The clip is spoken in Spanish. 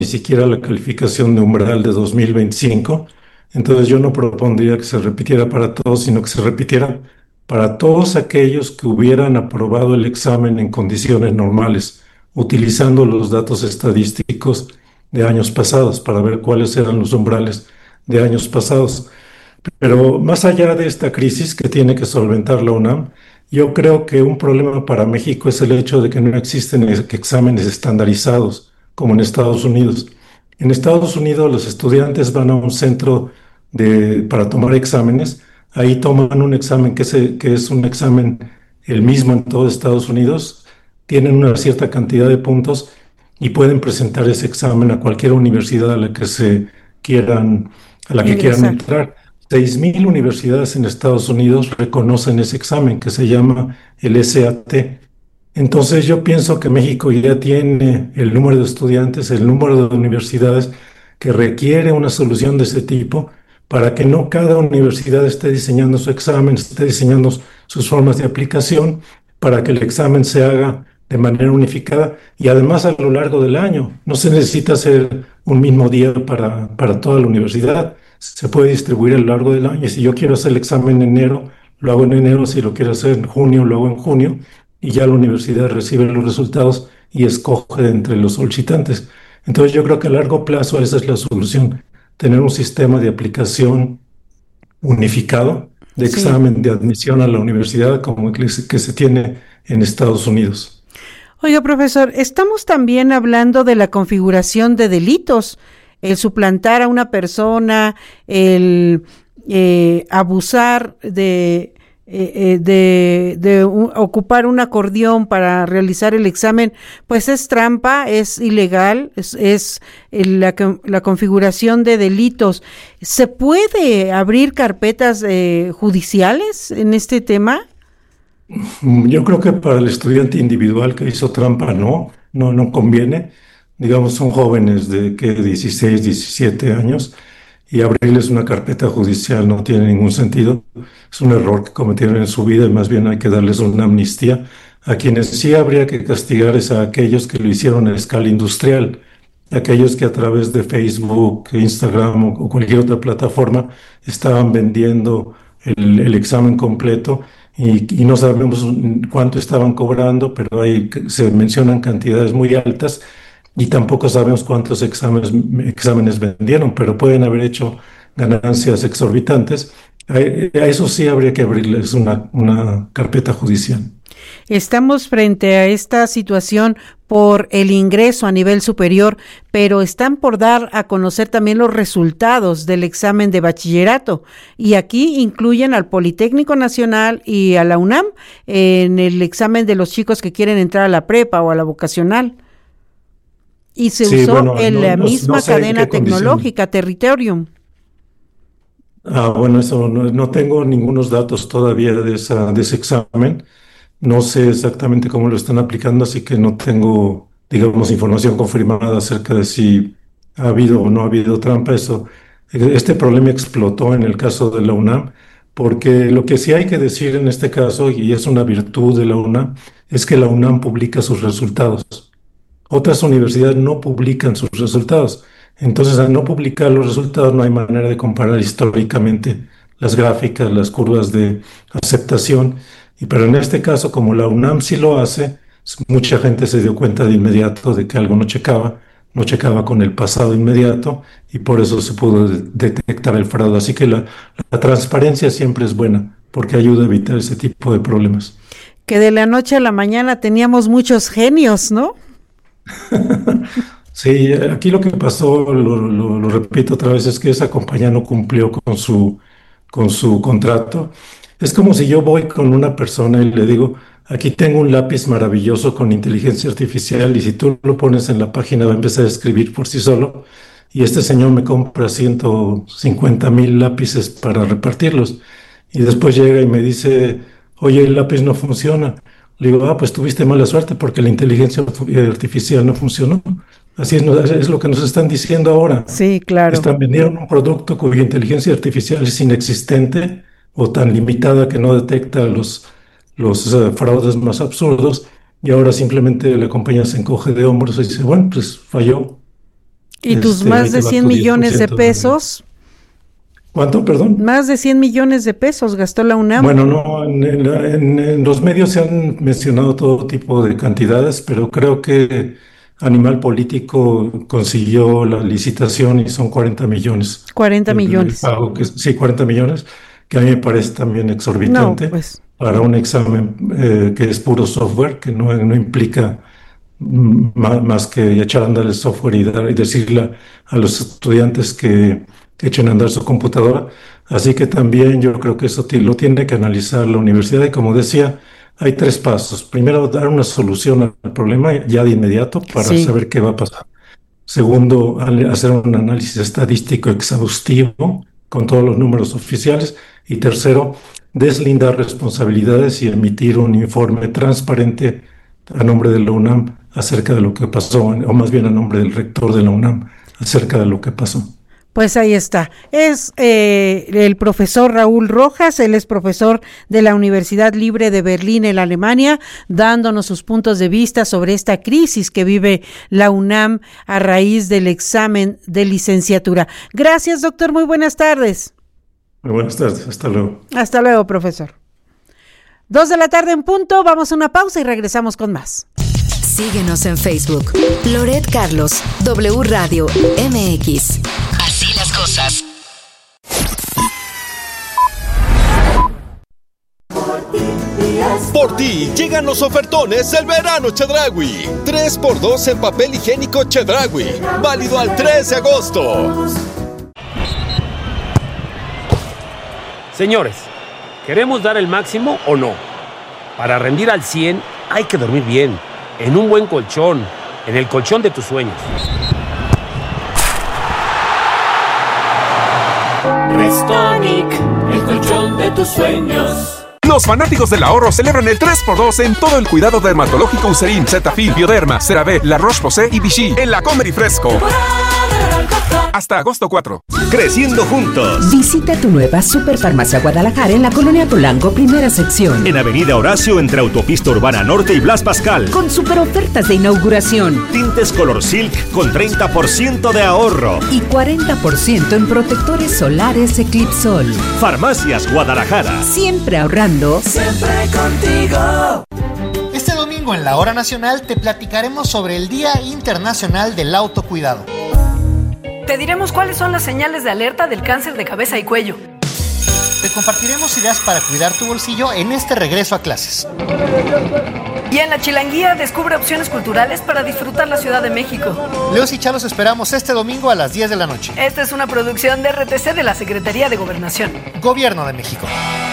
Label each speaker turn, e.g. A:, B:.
A: ni siquiera la calificación de umbral de 2025. Entonces yo no propondría que se repitiera para todos, sino que se repitiera para todos aquellos que hubieran aprobado el examen en condiciones normales, utilizando los datos estadísticos de años pasados para ver cuáles eran los umbrales de años pasados. Pero más allá de esta crisis que tiene que solventar la UNAM, yo creo que un problema para México es el hecho de que no existen exámenes estandarizados como en Estados Unidos. En Estados Unidos los estudiantes van a un centro para tomar exámenes. Ahí toman un examen que es un examen el mismo en todo Estados Unidos. Tienen una cierta cantidad de puntos y pueden presentar ese examen a cualquier universidad a la que quieran
B: Ingresar.
A: entrar. 6.000 universidades en Estados Unidos reconocen ese examen que se llama el SAT. Entonces yo pienso que México ya tiene el número de estudiantes, el número de universidades que requiere una solución de ese tipo para que no cada universidad esté diseñando su examen, esté diseñando sus formas de aplicación, para que el examen se haga de manera unificada y además a lo largo del año. No se necesita hacer un mismo día para toda la universidad. Se puede distribuir a lo largo del año. Y si yo quiero hacer el examen en enero, lo hago en enero. Si lo quiero hacer en junio, lo hago en junio. Y ya la universidad recibe los resultados y escoge entre los solicitantes. Entonces yo creo que a largo plazo esa es la solución, tener un sistema de aplicación unificado de
B: Sí.
A: examen de admisión a la universidad como el que se tiene en Estados Unidos.
B: Oiga, profesor, estamos también hablando de la configuración de delitos, el suplantar a una persona, el abusar de ocupar un acordeón para realizar el examen, pues es trampa, es ilegal, la configuración de delitos. ¿Se puede abrir carpetas judiciales en este tema?
A: Yo creo que para el estudiante individual que hizo trampa no conviene. Digamos, son jóvenes de 16, 17 años y abrirles una carpeta judicial no tiene ningún sentido. Es un error que cometieron en su vida y más bien hay que darles una amnistía. A quienes sí habría que castigar es a aquellos que lo hicieron a escala industrial, aquellos que a través de Facebook, Instagram o cualquier otra plataforma estaban vendiendo el examen completo y no sabemos cuánto estaban cobrando, pero ahí se mencionan cantidades muy altas y tampoco sabemos cuántos exámenes vendieron, pero pueden haber hecho ganancias exorbitantes. A eso sí habría que abrirles una carpeta judicial.
B: Estamos frente a esta situación por el ingreso a nivel superior, pero están por dar a conocer también los resultados del examen de bachillerato. Y aquí incluyen al Politécnico Nacional y a la UNAM en el examen de los chicos que quieren entrar a la prepa o a la vocacional. Y se
A: Sí,
B: usó
A: bueno,
B: en la
A: no
B: misma
A: sé en
B: cadena
A: qué condiciones.
B: tecnológica, Territorium.
A: Bueno, eso no tengo ningunos datos todavía de ese examen. No sé exactamente cómo lo están aplicando, así que no tengo, digamos, información confirmada acerca de si ha habido o no ha habido trampa. Este problema explotó en el caso de la UNAM, porque lo que sí hay que decir en este caso, y es una virtud de la UNAM, es que la UNAM publica sus resultados. Otras universidades no publican sus resultados. Entonces, al no publicar los resultados, no hay manera de comparar históricamente las gráficas, las curvas de aceptación. Pero en este caso, como la UNAM sí lo hace, mucha gente se dio cuenta de inmediato de que algo no checaba con el pasado inmediato y por eso se pudo detectar el fraude. Así que la transparencia siempre es buena porque ayuda a evitar ese tipo de problemas.
B: Que de la noche a la mañana teníamos muchos genios, ¿no?
A: Sí, aquí lo que pasó, lo repito otra vez, es que esa compañía no cumplió con su contrato. Es como si yo voy con una persona y le digo, aquí tengo un lápiz maravilloso con inteligencia artificial y si tú lo pones en la página va a empezar a escribir por sí solo y este señor me compra 150,000 lápices para repartirlos y después llega y me dice, oye, el lápiz no funciona. Le digo, pues tuviste mala suerte porque la inteligencia artificial no funcionó. Así es, es lo que nos están diciendo ahora.
B: Sí, claro.
A: Están vendiendo un producto cuya inteligencia artificial es inexistente o tan limitada que no detecta los fraudes más absurdos y ahora simplemente la compañía se encoge de hombros y dice, bueno, pues falló.
B: ¿Y tus más de 100 millones de pesos?
A: ¿Cuánto, perdón?
B: Más de 100 millones de pesos gastó la UNAM.
A: Bueno, no, en los medios se han mencionado todo tipo de cantidades, pero creo que Animal Político consiguió la licitación y son 40 millones.
B: 40 millones.
A: Pago, sí, 40 millones, que a mí me parece también exorbitante.
B: No, pues.
A: Para un examen que es puro software, que no implica más que echar a andar el software y decirle a los estudiantes que echen a andar su computadora. Así que también yo creo que eso lo tiene que analizar la universidad. Y como decía, hay 3 pasos. Primero, dar una solución al problema ya de inmediato para saber qué va a pasar. Segundo, hacer un análisis estadístico exhaustivo con todos los números oficiales. Y tercero, deslindar responsabilidades y emitir un informe transparente a nombre de la UNAM acerca de lo que pasó, o más bien a nombre del rector de la UNAM acerca de lo que pasó.
B: Pues ahí está. Es el profesor Raúl Rojas, él es profesor de la Universidad Libre de Berlín en Alemania, dándonos sus puntos de vista sobre esta crisis que vive la UNAM a raíz del examen de licenciatura. Gracias, doctor. Muy buenas tardes.
A: Muy buenas tardes. Hasta luego.
B: Hasta luego, profesor. 2:00 p.m. en punto. Vamos a una pausa y regresamos con más.
C: Síguenos en Facebook. Loret Carlos, W Radio MX. Así las cosas.
D: Por ti llegan los ofertones del verano Chedraui. 3x2 en papel higiénico Chedraui. Válido al 3 de agosto.
E: Señores, ¿queremos dar el máximo o no? Para rendir al 100 hay que dormir bien, en un buen colchón, en el colchón de tus sueños.
F: Restonic, el colchón de tus sueños.
G: Los fanáticos del ahorro celebran el 3x2 en todo el cuidado dermatológico Eucerin, Cetaphil, Bioderma, CeraVe, La Roche-Posay y Vichy en la Comer y Fresco. Hasta agosto 4.
H: Creciendo juntos.
I: Visita tu nueva Superfarmacia Guadalajara en la Colonia Polanco, primera sección.
H: En Avenida Horacio, entre Autopista Urbana Norte y Blas Pascal.
I: Con super ofertas de inauguración.
H: Tintes Color Silk con 30% de ahorro.
I: Y 40% en protectores solares Eclipsol.
H: Farmacias Guadalajara.
I: Siempre ahorrando.
F: Siempre contigo.
J: Este domingo en la Hora Nacional te platicaremos sobre el Día Internacional del Autocuidado.
K: Te diremos cuáles son las señales de alerta del cáncer de cabeza y cuello.
J: Te compartiremos ideas para cuidar tu bolsillo en este regreso a clases.
K: Y en la Chilanguía descubre opciones culturales para disfrutar la Ciudad de México.
J: Leos y Chalos esperamos este domingo a las 10 de la noche.
K: Esta es una producción de RTC de la Secretaría de Gobernación.
J: Gobierno de México.